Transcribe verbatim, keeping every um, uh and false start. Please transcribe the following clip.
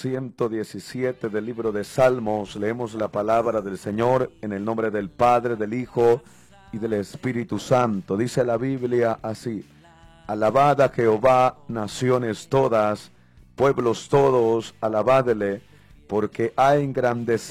ciento diecisiete del libro de Salmos. Leemos la palabra del Señor en el nombre del Padre, del Hijo y del Espíritu Santo. Dice la Biblia así: alabad a Jehová, naciones todas, pueblos todos, alabadle, porque ha engrandecido